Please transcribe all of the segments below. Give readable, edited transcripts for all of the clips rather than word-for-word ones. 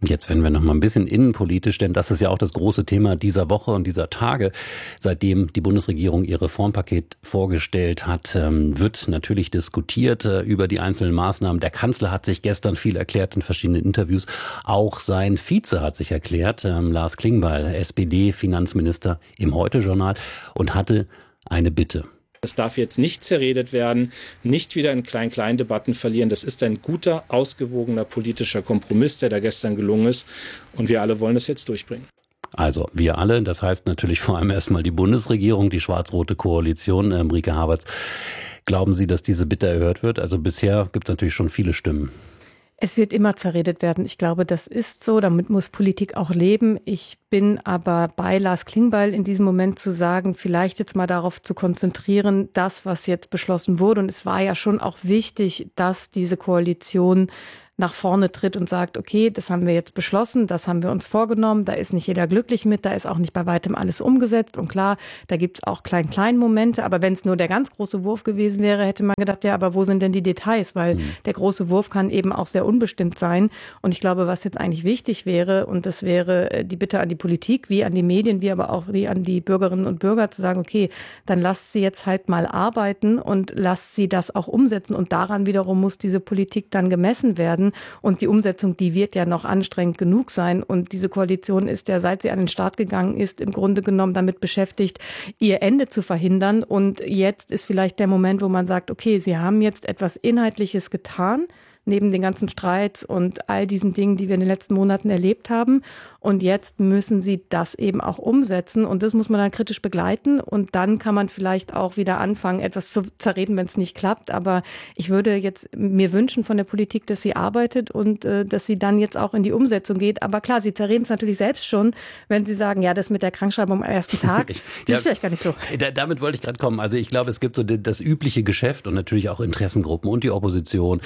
Jetzt werden wir noch mal ein bisschen innenpolitisch, denn das ist ja auch das große Thema dieser Woche und dieser Tage. Seitdem die Bundesregierung ihr Reformpaket vorgestellt hat, wird natürlich diskutiert über die einzelnen Maßnahmen. Der Kanzler hat sich gestern viel erklärt in verschiedenen Interviews. Auch sein Vize hat sich erklärt, Lars Klingbeil, SPD-Finanzminister im Heute-Journal, und hatte eine Bitte. Es darf jetzt nicht zerredet werden, nicht wieder in Klein-Klein-Debatten verlieren. Das ist ein guter, ausgewogener politischer Kompromiss, der da gestern gelungen ist. Und wir alle wollen das jetzt durchbringen. Also wir alle, das heißt natürlich vor allem erstmal die Bundesregierung, die schwarz-rote Koalition. Rieke Havertz, glauben Sie, dass diese Bitte erhört wird? Also bisher gibt es natürlich schon viele Stimmen. Es wird immer zerredet werden. Ich glaube, das ist so. Damit muss Politik auch leben. Ich bin aber bei Lars Klingbeil in diesem Moment zu sagen, vielleicht jetzt mal darauf zu konzentrieren, das, was jetzt beschlossen wurde. Und es war ja schon auch wichtig, dass diese Koalition nach vorne tritt und sagt, okay, das haben wir jetzt beschlossen, das haben wir uns vorgenommen, da ist nicht jeder glücklich mit, da ist auch nicht bei weitem alles umgesetzt. Und klar, da gibt es auch Klein-Klein-Momente, aber wenn es nur der ganz große Wurf gewesen wäre, hätte man gedacht, ja, aber wo sind denn die Details? Weil der große Wurf kann eben auch sehr unbestimmt sein. Und ich glaube, was jetzt eigentlich wichtig wäre, und das wäre die Bitte an die Politik, wie an die Medien, wie aber auch wie an die Bürgerinnen und Bürger, zu sagen, okay, dann lasst sie jetzt halt mal arbeiten und lasst sie das auch umsetzen. Und daran wiederum muss diese Politik dann gemessen werden. Und die Umsetzung, die wird ja noch anstrengend genug sein. Und diese Koalition ist ja, seit sie an den Start gegangen ist, im Grunde genommen damit beschäftigt, ihr Ende zu verhindern. Und jetzt ist vielleicht der Moment, wo man sagt, okay, sie haben jetzt etwas Inhaltliches getan, neben den ganzen Streits und all diesen Dingen, die wir in den letzten Monaten erlebt haben. Und jetzt müssen sie das eben auch umsetzen. Und das muss man dann kritisch begleiten. Und dann kann man vielleicht auch wieder anfangen, etwas zu zerreden, wenn es nicht klappt. Aber ich würde jetzt mir wünschen von der Politik, dass sie arbeitet und dass sie dann jetzt auch in die Umsetzung geht. Aber klar, sie zerreden es natürlich selbst schon, wenn sie sagen, ja, das mit der Krankschreibung am ersten Tag, das ist vielleicht gar nicht so. Damit wollte ich gerade kommen. Also ich glaube, es gibt so das übliche Geschäft und natürlich auch Interessengruppen und die Opposition,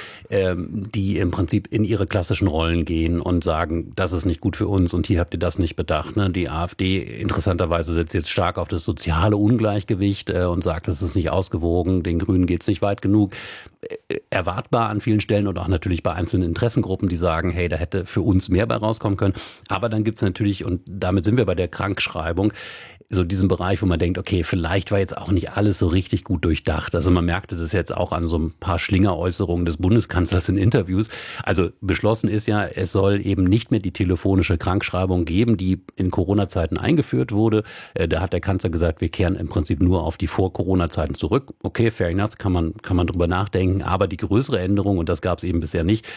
die im Prinzip in ihre klassischen Rollen gehen und sagen, das ist nicht gut für uns und hier habt ihr das nicht bedacht. Ne? Die AfD interessanterweise setzt jetzt stark auf das soziale Ungleichgewicht und sagt, das ist nicht ausgewogen, den Grünen geht's nicht weit genug. Erwartbar an vielen Stellen und auch natürlich bei einzelnen Interessengruppen, die sagen, hey, da hätte für uns mehr bei rauskommen können. Aber dann gibt's natürlich, und damit sind wir bei der Krankschreibung, so diesen Bereich, wo man denkt, okay, vielleicht war jetzt auch nicht alles so richtig gut durchdacht. Also man merkte das jetzt auch an so ein paar Schlingeräußerungen des Bundeskanzlers in Interviews. Also beschlossen ist ja, es soll eben nicht mehr die telefonische Krankschreibung geben, die in Corona-Zeiten eingeführt wurde. Da hat der Kanzler gesagt, wir kehren im Prinzip nur auf die Vor-Corona-Zeiten zurück. Okay, fair enough, kann man drüber nachdenken. Aber die größere Änderung, und das gab es eben bisher nicht,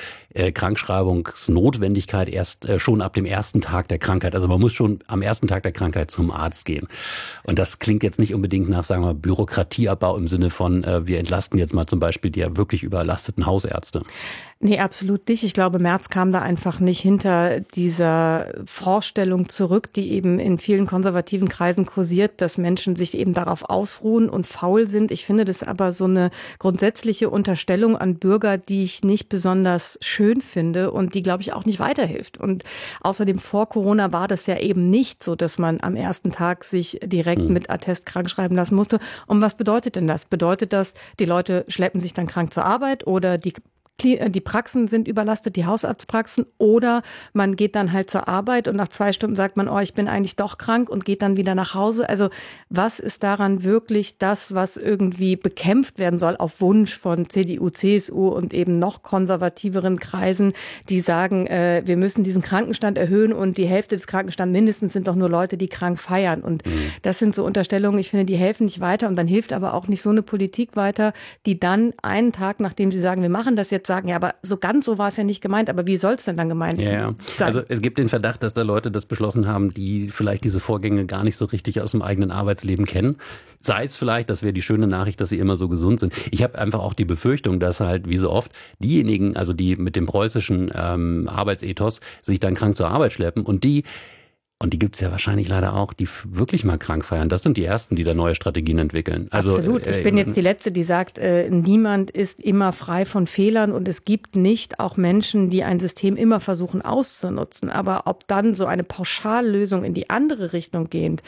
Krankschreibungsnotwendigkeit erst schon ab dem ersten Tag der Krankheit. Also man muss schon am ersten Tag der Krankheit zum Arzt gehen. Und das klingt jetzt nicht unbedingt nach, sagen wir, Bürokratieabbau im Sinne von, wir entlasten jetzt mal zum Beispiel die ja wirklich überlasteten Hausärzte. Nee, absolut nicht. Ich glaube, Merz kam da einfach nicht hinter dieser Vorstellung zurück, die eben in vielen konservativen Kreisen kursiert, dass Menschen sich eben darauf ausruhen und faul sind. Ich finde das aber so eine grundsätzliche Unterstellung an Bürger, die ich nicht besonders schön finde und die, glaube ich, auch nicht weiterhilft. Und außerdem vor Corona war das ja eben nicht so, dass man am ersten Tag sich direkt mit Attest krank schreiben lassen musste. Und was bedeutet denn das? Bedeutet das, die Leute schleppen sich dann krank zur Arbeit oder die Praxen sind überlastet, die Hausarztpraxen, oder man geht dann halt zur Arbeit und nach 2 Stunden sagt man, oh, ich bin eigentlich doch krank und geht dann wieder nach Hause. Also was ist daran wirklich das, was irgendwie bekämpft werden soll auf Wunsch von CDU, CSU und eben noch konservativeren Kreisen, die sagen, wir müssen diesen Krankenstand erhöhen und die Hälfte des Krankenstands mindestens sind doch nur Leute, die krank feiern. Und das sind so Unterstellungen, ich finde, die helfen nicht weiter und dann hilft aber auch nicht so eine Politik weiter, die dann einen Tag, nachdem sie sagen, wir machen das jetzt, sagen, ja, aber so ganz so war es ja nicht gemeint, aber wie soll es denn dann gemeint sein? Also es gibt den Verdacht, dass da Leute das beschlossen haben, die vielleicht diese Vorgänge gar nicht so richtig aus dem eigenen Arbeitsleben kennen. Sei es vielleicht, das wäre die schöne Nachricht, dass sie immer so gesund sind. Ich habe einfach auch die Befürchtung, dass halt wie so oft diejenigen, also die mit dem preußischen Arbeitsethos sich dann krank zur Arbeit schleppen und die gibt es ja wahrscheinlich leider auch, die wirklich mal krank feiern. Das sind die Ersten, die da neue Strategien entwickeln. Also, absolut. Ich bin jetzt die Letzte, die sagt, niemand ist immer frei von Fehlern und es gibt nicht auch Menschen, die ein System immer versuchen auszunutzen. Aber ob dann so eine Pauschallösung in die andere Richtung geht,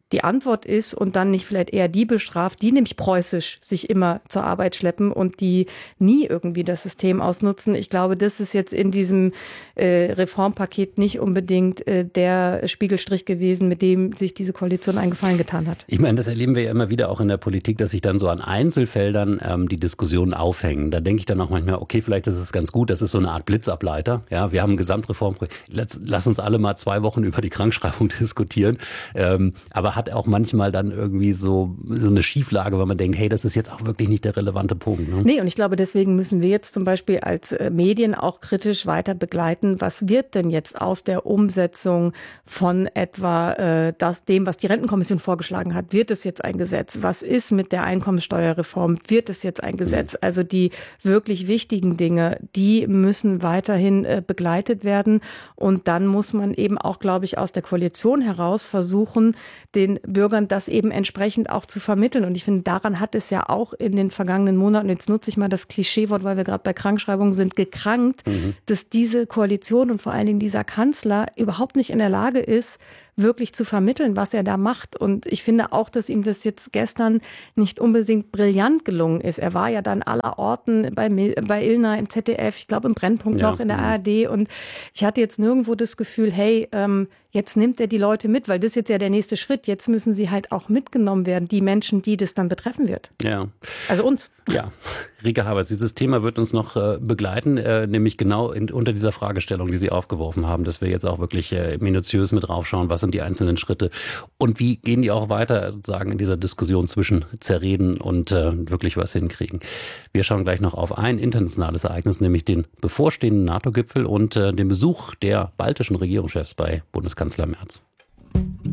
die Antwort ist und dann nicht vielleicht eher die bestraft, die nämlich preußisch sich immer zur Arbeit schleppen und die nie irgendwie das System ausnutzen. Ich glaube, das ist jetzt in diesem Reformpaket nicht unbedingt der Spiegelstrich gewesen, mit dem sich diese Koalition einen Gefallen getan hat. Ich meine, das erleben wir ja immer wieder auch in der Politik, dass sich dann so an Einzelfeldern die Diskussionen aufhängen. Da denke ich dann auch manchmal, okay, vielleicht ist es ganz gut, das ist so eine Art Blitzableiter. Ja, wir haben ein Gesamtreformprojekt. Lass uns alle mal 2 Wochen über die Krankschreibung diskutieren. Aber hat auch manchmal dann irgendwie so eine Schieflage, weil man denkt, hey, das ist jetzt auch wirklich nicht der relevante Punkt. Ne? Nee, und ich glaube, deswegen müssen wir jetzt zum Beispiel als Medien auch kritisch weiter begleiten, was wird denn jetzt aus der Umsetzung von etwa dem, was die Rentenkommission vorgeschlagen hat? Wird es jetzt ein Gesetz? Was ist mit der Einkommensteuerreform? Wird es jetzt ein Gesetz? Also die wirklich wichtigen Dinge, die müssen weiterhin begleitet werden. Und dann muss man eben auch, glaube ich, aus der Koalition heraus versuchen, den Bürgern das eben entsprechend auch zu vermitteln. Und ich finde, daran hat es ja auch in den vergangenen Monaten, jetzt nutze ich mal das Klischeewort, weil wir gerade bei Krankschreibungen sind, gekrankt, dass diese Koalition und vor allen Dingen dieser Kanzler überhaupt nicht in der Lage ist, wirklich zu vermitteln, was er da macht. Und ich finde auch, dass ihm das jetzt gestern nicht unbedingt brillant gelungen ist. Er war ja dann aller Orten bei Illner im ZDF, ich glaube im Brennpunkt noch in der ARD. Und ich hatte jetzt nirgendwo das Gefühl, hey, jetzt nimmt er die Leute mit, weil das ist jetzt ja der nächste Schritt. Jetzt müssen sie halt auch mitgenommen werden, die Menschen, die das dann betreffen wird. Ja. Also uns. Ja, Rike Haberts, dieses Thema wird uns noch begleiten, nämlich genau unter dieser Fragestellung, die Sie aufgeworfen haben, dass wir jetzt auch wirklich minutiös mit draufschauen, was sind die einzelnen Schritte und wie gehen die auch weiter sozusagen in dieser Diskussion zwischen Zerreden und wirklich was hinkriegen. Wir schauen gleich noch auf ein internationales Ereignis, nämlich den bevorstehenden NATO-Gipfel und den Besuch der baltischen Regierungschefs bei Bundeskanzler Merz.